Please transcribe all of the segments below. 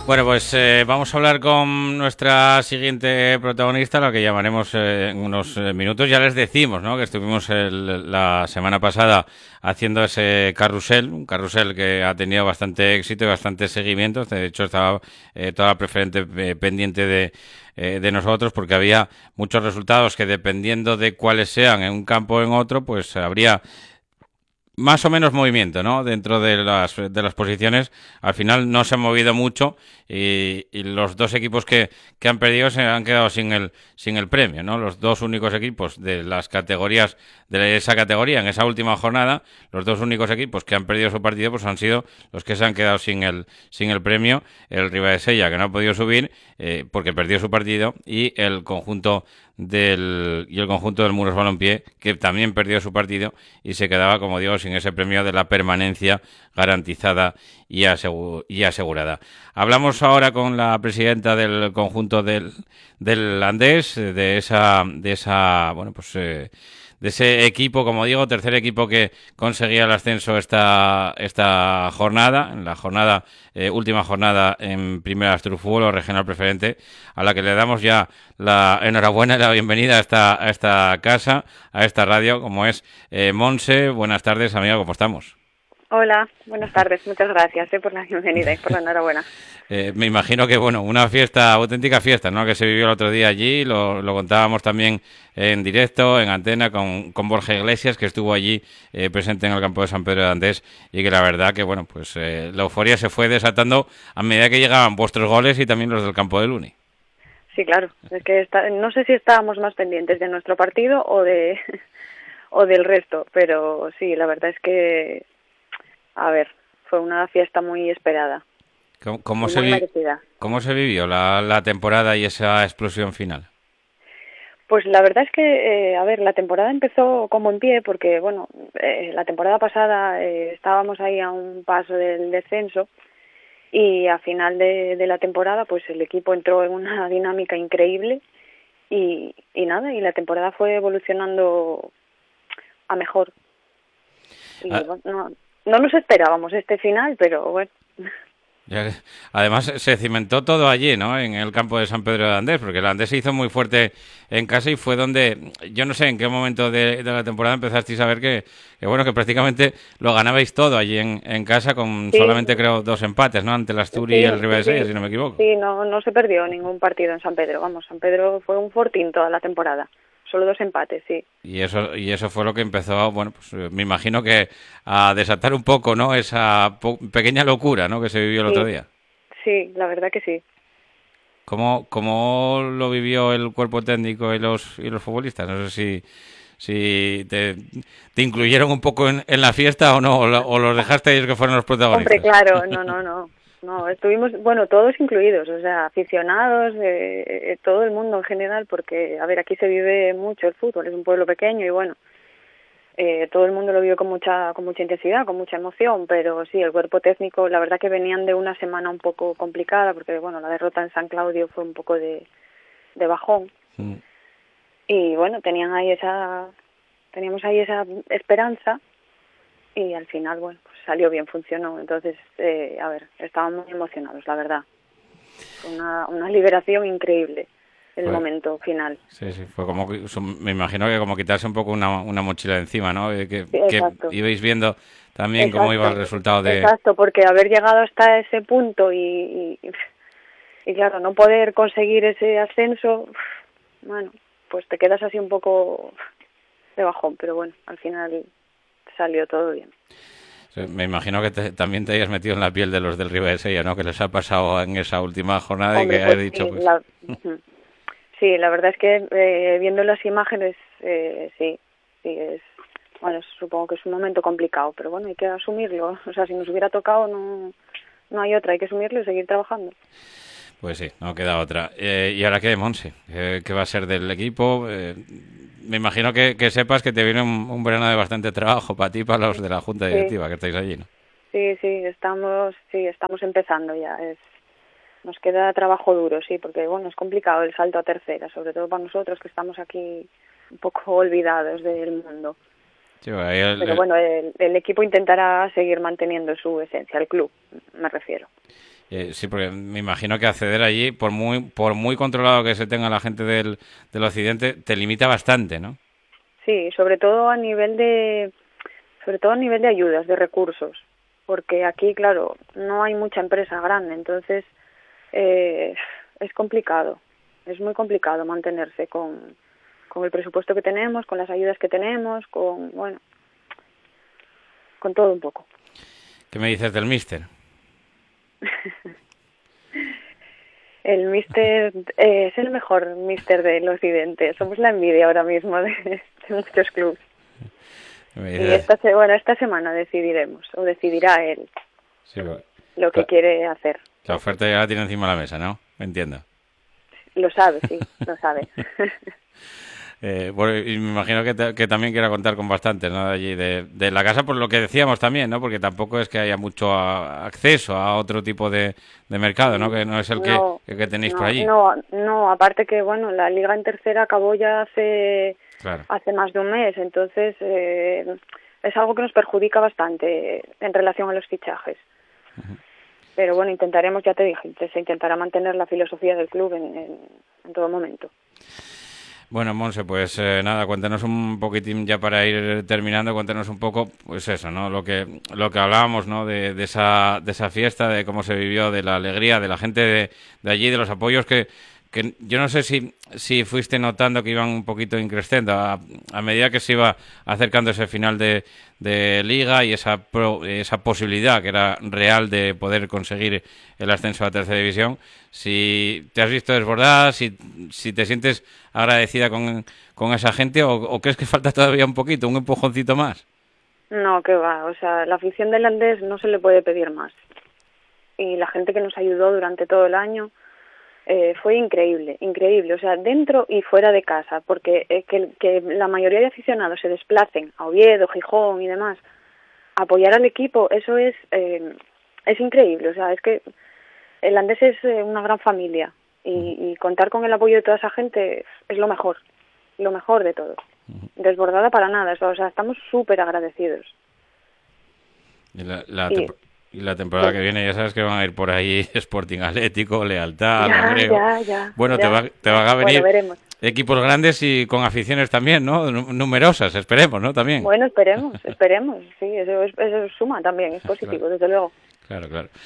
Bueno, pues vamos a hablar con nuestra siguiente protagonista, la que llamaremos en unos minutos. Ya les decimos, ¿no?, que estuvimos la semana pasada haciendo ese carrusel, un carrusel que ha tenido bastante éxito y bastante seguimiento. De hecho, estaba toda la preferente pendiente de nosotros, porque había muchos resultados que, dependiendo de cuáles sean en un campo o en otro, pues habría más o menos movimiento, ¿no?, dentro de las posiciones. Al final no se ha movido mucho y los dos equipos que han perdido se han quedado sin el premio, ¿no? Los dos únicos equipos de las categorías, de esa categoría, en esa última jornada, los dos únicos equipos que han perdido su partido pues han sido los que se han quedado sin el premio. El Ribadesella, que no ha podido subir porque perdió su partido, y el conjunto del Muros Balompié, que también perdió su partido y se quedaba, como digo, sin ese premio de la permanencia garantizada y asegurada. Hablamos ahora con la presidenta del conjunto del Andés, de ese equipo, como digo, tercer equipo que conseguía el ascenso esta jornada, en la última jornada en Primera Asturfútbol o Regional Preferente, a la que le damos ya la enhorabuena y la bienvenida a esta casa, a esta radio, como es Monse. Buenas tardes, amiga, ¿cómo estamos? Hola, buenas tardes, muchas gracias por la bienvenida y por la enhorabuena. Me imagino que, bueno, una fiesta, auténtica fiesta, ¿no?, que se vivió el otro día allí. Lo contábamos también en directo, en antena, con Borja Iglesias, que estuvo allí presente en el campo de San Pedro de Andés, y que la verdad que, bueno, pues la euforia se fue desatando a medida que llegaban vuestros goles y también los del campo del Uni. Sí, claro, es que no sé si estábamos más pendientes de nuestro partido o o del resto, pero sí, la verdad es que, a ver, fue una fiesta muy esperada. ¿Cómo Y muy merecida. cómo se vivió la temporada y esa explosión final? Pues la verdad es que, a ver, la temporada empezó como en pie porque, bueno, la temporada pasada estábamos ahí a un paso del descenso y a final de la temporada pues el equipo entró en una dinámica increíble y nada, y la temporada fue evolucionando a mejor. Y Ah, bueno, no nos esperábamos este final, pero bueno. Además, se cimentó todo allí, ¿no?, en el campo de San Pedro de Andés, porque el Andés se hizo muy fuerte en casa y fue donde, yo no sé en qué momento de la temporada empezasteis a ver que bueno, que prácticamente lo ganabais todo allí en casa, con Sí, solamente, creo, 2 empates, ¿no?, ante el Asturi y sí, el Ribadesella, si no me sí, equivoco. sí, no se perdió ningún partido en San Pedro, vamos, San Pedro fue un fortín toda la temporada, solo 2 empates, sí. Y eso fue lo que empezó, bueno, pues me imagino que a desatar un poco, ¿no?, esa pequeña locura, ¿no?, que se vivió el otro Sí, día. sí, la verdad que sí. ¿Cómo lo vivió el cuerpo técnico y los futbolistas? No sé si te incluyeron un poco en la fiesta o no, o los dejaste ellos que fueran los Hombre, protagonistas. claro, no, estuvimos, bueno, todos incluidos, o sea, aficionados, todo el mundo en general, porque, a ver, aquí se vive mucho el fútbol, es un pueblo pequeño y bueno, todo el mundo lo vive con mucha intensidad, con mucha emoción, pero sí, el cuerpo técnico, la verdad que venían de una semana un poco complicada, porque, bueno, la derrota en San Claudio fue un poco de bajón, Mm. y bueno, teníamos ahí esa esperanza, y al final, bueno, pues salió bien, funcionó. Entonces, a ver, estábamos muy emocionados, la verdad. Fue una liberación increíble el Fue, momento final. sí, fue como, me imagino que como quitarse un poco una mochila de encima, ¿no? Sí, Que exacto, ibais viendo también cómo iba el exacto, resultado de... exacto, porque haber llegado hasta ese punto y claro, no poder conseguir ese ascenso, bueno, pues te quedas así un poco de bajón, pero bueno, al final salió todo bien. Me imagino que también te hayas metido en la piel de los del Ribadesella, ¿no?, que les ha pasado en esa última jornada y Hombre, que has pues dicho, sí, pues... sí, la verdad es que viendo las imágenes, sí, bueno, supongo que es un momento complicado, pero bueno, hay que asumirlo. O sea, si nos hubiera tocado, no hay otra, hay que asumirlo y seguir trabajando. Pues sí, no queda otra. ¿Y ahora qué, Monse? ¿Qué va a ser del equipo? Me imagino que sepas que te viene un verano de bastante trabajo para ti y para los de la junta Sí, directiva que estáis allí, ¿no? estamos empezando ya. Nos queda trabajo duro, sí, porque bueno, es complicado el salto a tercera, sobre todo para nosotros que estamos aquí un poco olvidados del mundo. Sí, Pero bueno, el equipo intentará seguir manteniendo su esencia, el club, me refiero. Sí, porque me imagino que acceder allí, por muy controlado que se tenga la gente del occidente, te limita bastante, ¿no? Sí, sobre todo a nivel de ayudas, de recursos, porque aquí, claro, no hay mucha empresa grande, entonces es complicado, es muy complicado mantenerse con el presupuesto que tenemos, con las ayudas que tenemos, con todo un poco. ¿Qué me dices del míster? El míster es el mejor míster del occidente. Somos la envidia ahora mismo de muchos clubes. Y esta semana decidiremos, o decidirá él, sí, lo que quiere hacer. La oferta ya la tiene encima de la mesa, ¿no? Me entiendo. Lo sabe, sí, lo sabe. Bueno, y me imagino que también quiera contar con bastantes, ¿no? Allí de la casa, por lo que decíamos también, ¿no? Porque tampoco es que haya mucho acceso a otro tipo de mercado, ¿no? Que no es el que tenéis por allí. No, aparte que, bueno, la liga en tercera acabó ya hace más de un mes, entonces es algo que nos perjudica bastante en relación a los fichajes. Uh-huh. Pero bueno, intentaremos, ya te dije, se intentará mantener la filosofía del club en todo momento. Bueno, Monse, pues nada, cuéntanos un poquitín ya para ir terminando, cuéntanos un poco, pues eso, ¿no? Lo que hablábamos, ¿no? De esa fiesta, de cómo se vivió, de la alegría, de la gente de allí, de los apoyos que yo no sé si fuiste notando que iban un poquito increciendo a medida que se iba acercando ese final de liga y esa posibilidad que era real de poder conseguir el ascenso a la tercera división. Si te has visto desbordada, si te sientes agradecida con esa gente o crees que falta todavía un poquito, un empujoncito más. No, que va, o sea, la afición del Andés no se le puede pedir más. Y la gente que nos ayudó durante todo el año fue increíble, o sea, dentro y fuera de casa, porque que la mayoría de aficionados se desplacen a Oviedo, Gijón y demás, a apoyar al equipo, eso es increíble, o sea, es que el Andés es una gran familia y contar con el apoyo de toda esa gente es lo mejor de todo. Desbordada para nada, o sea, estamos súper agradecidos. Y la temporada que viene ya sabes que van a ir por ahí Sporting Atlético, Lealtad, ya. Bueno, ya. te van a venir veremos. Equipos grandes y con aficiones también, ¿no? Numerosas, esperemos, ¿no? También. Bueno, esperemos, sí, eso suma también, es positivo, desde luego. Claro.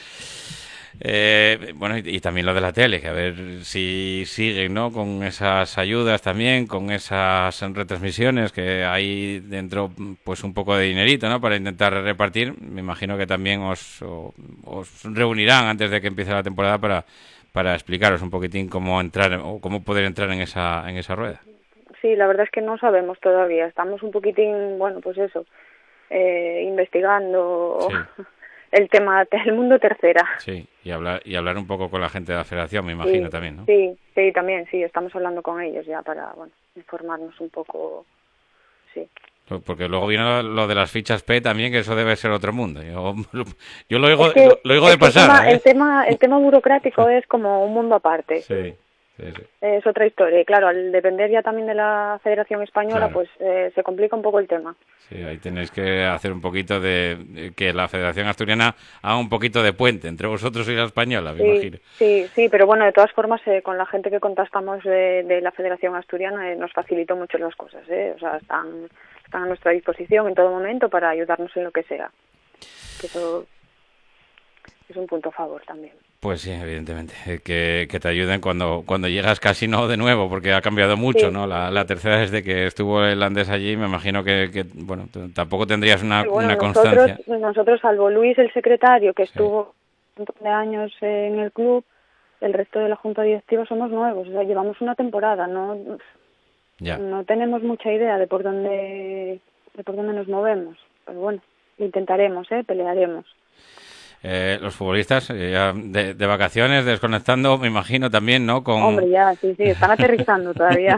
Bueno, y también lo de la tele, que a ver si siguen, ¿no? Con esas ayudas también, con esas retransmisiones, que hay dentro, pues un poco de dinerito, ¿no? Para intentar repartir. Me imagino que también os reunirán antes de que empiece la temporada para explicaros un poquitín cómo entrar o cómo poder entrar en esa rueda. Sí, la verdad es que no sabemos todavía. Estamos un poquitín, bueno, pues eso, investigando. Sí. El tema del mundo tercera. Sí, y hablar un poco con la gente de la federación, me imagino, también, ¿no? Sí, también, sí, estamos hablando con ellos ya para, bueno, informarnos un poco, sí. Porque luego viene lo de las fichas P también, que eso debe ser otro mundo. Yo lo oigo de pasada. El tema burocrático es como un mundo aparte. Sí. Es otra historia. Y claro, al depender ya también de la Federación Española, pues se complica un poco el tema. Sí, ahí tenéis que hacer un poquito de que la Federación Asturiana haga un poquito de puente entre vosotros y la española, me imagino. Sí, pero bueno, de todas formas, con la gente que contactamos de la Federación Asturiana nos facilitó mucho las cosas, O sea, están a nuestra disposición en todo momento para ayudarnos en lo que sea. Que eso es un punto a favor también. Pues sí, evidentemente, que te ayuden cuando llegas casi no de nuevo, porque ha cambiado mucho, ¿no? La tercera desde que estuvo el Andés allí, me imagino que bueno, tampoco tendrías una constancia. Nosotros, salvo Luis, el secretario, que estuvo un montón de años en el club, el resto de la junta directiva somos nuevos, o sea, llevamos una temporada, no tenemos mucha idea de por dónde nos movemos, pero bueno, intentaremos, pelearemos. Los futbolistas ya de vacaciones, desconectando, me imagino también, ¿no? Hombre, ya, sí, están aterrizando todavía.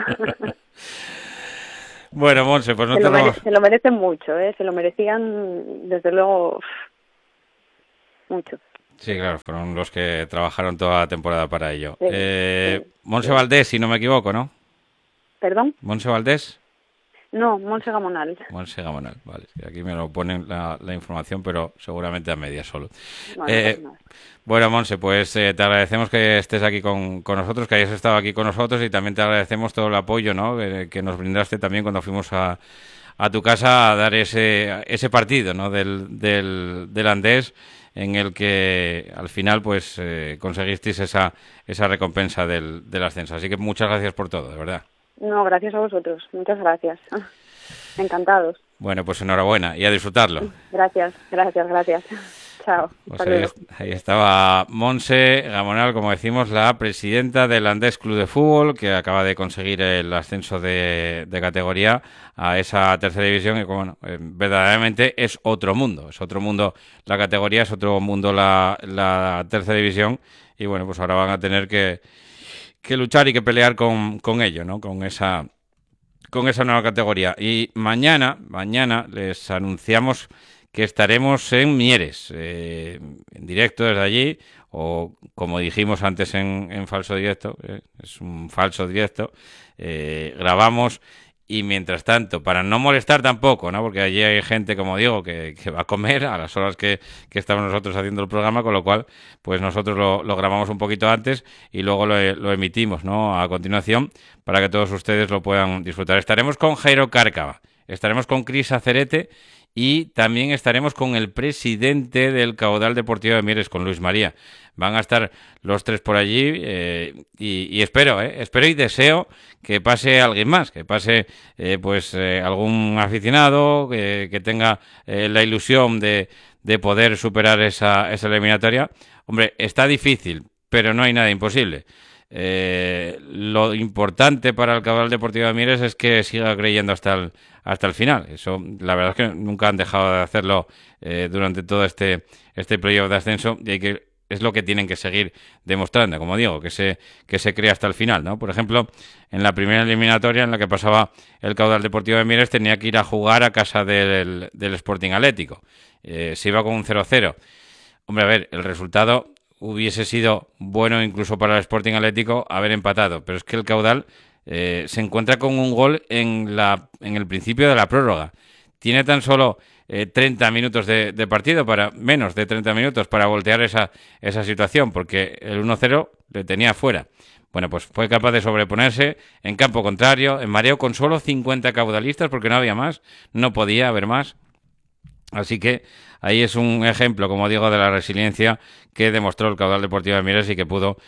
Bueno, Monse, pues se lo merecen mucho, se lo merecían, desde luego, mucho. Sí, claro, fueron los que trabajaron toda la temporada para ello. Sí. Monse Valdés, si no me equivoco, ¿no? ¿Perdón? ¿Monse Valdés? No, Monse Gamonal. Monse Gamonal, vale. Aquí me lo ponen la información, pero seguramente a medias solo. Bueno, Monse, pues te agradecemos que estés aquí con nosotros, que hayas estado aquí con nosotros, y también te agradecemos todo el apoyo, ¿no?, que nos brindaste también cuando fuimos a tu casa a dar ese partido, ¿no?, del Andés, en el que al final pues conseguisteis esa recompensa del ascenso. Así que muchas gracias por todo, de verdad. No, gracias a vosotros. Muchas gracias. Encantados. Bueno, pues enhorabuena y a disfrutarlo. Gracias. Chao. Pues ahí estaba Monse Gamonal, como decimos, la presidenta del Andés Club de Fútbol, que acaba de conseguir el ascenso de categoría a esa tercera división. Y bueno, verdaderamente es otro mundo la categoría, es otro mundo la tercera división. Y bueno, pues ahora van a tener que luchar y que pelear con ello, ¿no? Con esa nueva categoría. Y mañana les anunciamos que estaremos en Mieres, en directo desde allí, o como dijimos antes en falso directo, es un falso directo, grabamos. Y mientras tanto, para no molestar tampoco, ¿no?, porque allí hay gente, como digo, que va a comer a las horas que estamos nosotros haciendo el programa, con lo cual pues nosotros lo grabamos un poquito antes y luego lo emitimos, ¿no?, a continuación, para que todos ustedes lo puedan disfrutar. Estaremos con Jairo Cárcava, estaremos con Cris Acerete y también estaremos con el presidente del Caudal Deportivo de Mieres, con Luis María. Van a estar los tres por allí y espero y deseo que pase alguien más, que pase algún aficionado que tenga la ilusión de poder superar esa eliminatoria. Hombre, está difícil, pero no hay nada imposible. Lo importante para el Caudal Deportivo de Mieres es que siga creyendo hasta el final. Eso, la verdad es que nunca han dejado de hacerlo durante todo este playoff de ascenso, y que es lo que tienen que seguir demostrando, como digo, que se crea hasta el final, ¿no? Por ejemplo, en la primera eliminatoria en la que pasaba el Caudal Deportivo de Mieres, tenía que ir a jugar a casa del Sporting Atlético. Se iba con un 0-0. Hombre, a ver, el resultado hubiese sido bueno incluso para el Sporting Atlético haber empatado, pero es que el Caudal se encuentra con un gol en el principio de la prórroga. Tiene tan solo 30 minutos de partido, menos de 30 minutos para voltear esa situación, porque el 1-0 le tenía fuera. Bueno, pues fue capaz de sobreponerse en campo contrario, en mareo, con solo 50 caudalistas, porque no había más, no podía haber más. Así que ahí es un ejemplo, como digo, de la resiliencia que demostró el Caudal Deportivo de Mieres y que pudo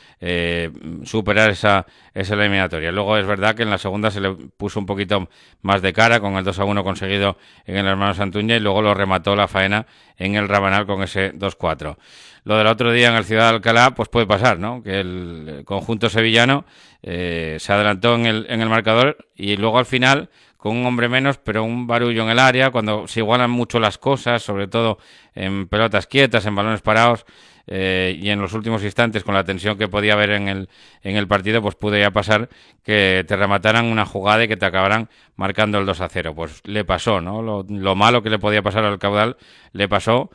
superar esa eliminatoria. Luego es verdad que en la segunda se le puso un poquito más de cara con el 2-1 conseguido en el Hermano Santuña, y luego lo remató la faena en el Rabanal con ese 2-4. Lo del otro día en el Ciudad de Alcalá, pues puede pasar, ¿no?, que el conjunto sevillano se adelantó en el marcador, y luego al final, con un hombre menos, pero un barullo en el área, cuando se igualan mucho las cosas, sobre todo en pelotas quietas, en balones parados, y en los últimos instantes, con la tensión que podía haber en el partido, pues pudo ya pasar que te remataran una jugada y que te acabaran marcando el 2-0. Pues le pasó, ¿no? Lo malo que le podía pasar al Caudal le pasó,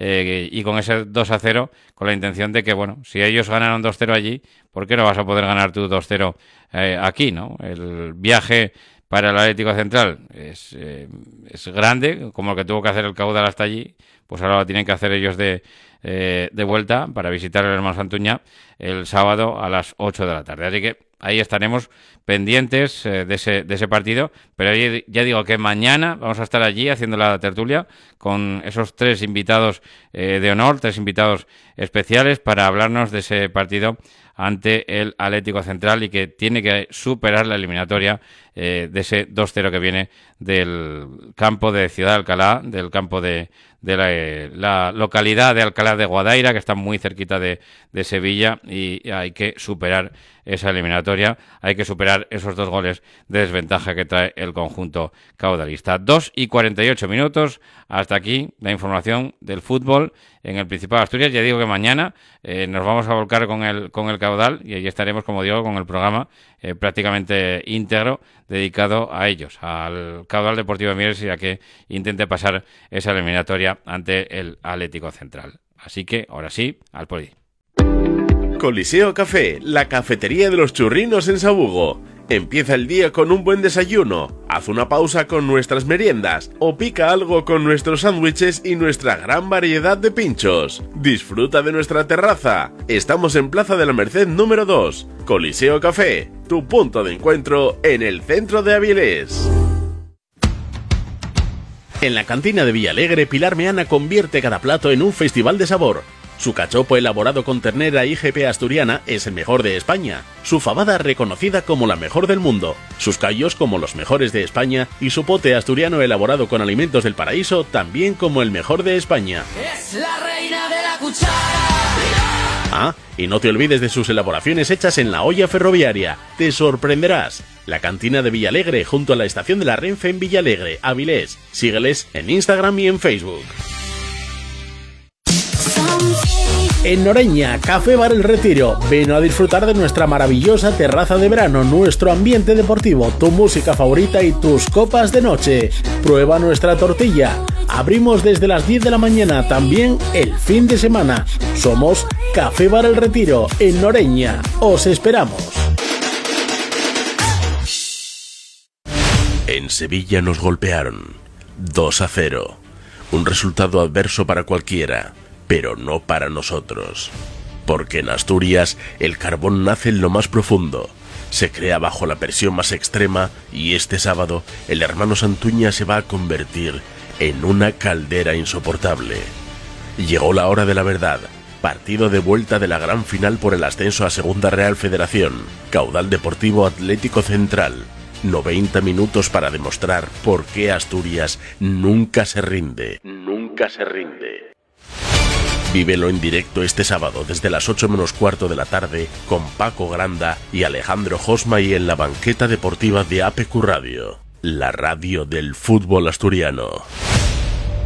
y con ese 2-0, con la intención de que, bueno, si ellos ganaron 2-0 allí, ¿por qué no vas a poder ganar tú 2-0 aquí, ¿no? El viaje para el Atlético Central es grande, como el que tuvo que hacer el Caudal hasta allí, pues ahora lo tienen que hacer ellos de vuelta para visitar el Hermano Santuña el sábado a las 8 de la tarde. Así que ahí estaremos pendientes de ese partido, pero ya digo que mañana vamos a estar allí haciendo la tertulia con esos tres invitados de honor, tres invitados especiales, para hablarnos de ese partido ante el Atlético Central, y que tiene que superar la eliminatoria de ese 2-0 que viene del campo de Ciudad de Alcalá, del campo de la localidad de Alcalá de Guadaira, que está muy cerquita de Sevilla, y hay que superar esa eliminatoria, hay que superar esos 2 goles de desventaja que trae el conjunto caudalista. 2:48, hasta aquí la información del fútbol en el Principado de Asturias. Ya digo que mañana nos vamos a volcar con el Caudal, y allí estaremos, como digo, con el programa prácticamente íntegro dedicado a ellos, al Caudal Deportivo de Mieres, y a que intente pasar esa eliminatoria ante el Atlético Central. Así que, ahora sí, al poli. Coliseo Café, la cafetería de los churrinos en Sabugo. Empieza el día con un buen desayuno, haz una pausa con nuestras meriendas o pica algo con nuestros sándwiches y nuestra gran variedad de pinchos. Disfruta de nuestra terraza. Estamos en Plaza de la Merced número 2, Coliseo Café, tu punto de encuentro en el centro de Avilés. En la cantina de Villalegre, Pilar Meana convierte cada plato en un festival de sabor. Su cachopo elaborado con ternera IGP asturiana es el mejor de España, su fabada reconocida como la mejor del mundo, sus callos como los mejores de España y su pote asturiano elaborado con alimentos del paraíso también como el mejor de España. Es la reina de la cuchara. Ah, y no te olvides de sus elaboraciones hechas en la olla ferroviaria, te sorprenderás. La cantina de Villalegre junto a la estación de la Renfe en Villalegre, Avilés. Sígueles en Instagram y en Facebook. En Noreña, Café Bar El Retiro. Ven a disfrutar de nuestra maravillosa terraza de verano, nuestro ambiente deportivo, tu música favorita y tus copas de noche. Prueba nuestra tortilla. Abrimos desde las 10 de la mañana, también el fin de semana. Somos Café Bar El Retiro, en Noreña. Os esperamos. En Sevilla nos golpearon 2-0. Un resultado adverso para cualquiera, pero no para nosotros. Porque en Asturias el carbón nace en lo más profundo, se crea bajo la presión más extrema y este sábado el hermano Santuña se va a convertir en una caldera insoportable. Llegó la hora de la verdad. Partido de vuelta de la gran final por el ascenso a Segunda Real Federación. Caudal Deportivo Atlético Central. 90 minutos para demostrar por qué Asturias nunca se rinde. Nunca se rinde. Vívelo en directo este sábado desde las 8 menos cuarto de la tarde con Paco Granda y Alejandro Josma y en la banqueta deportiva de APQ Radio, la radio del fútbol asturiano.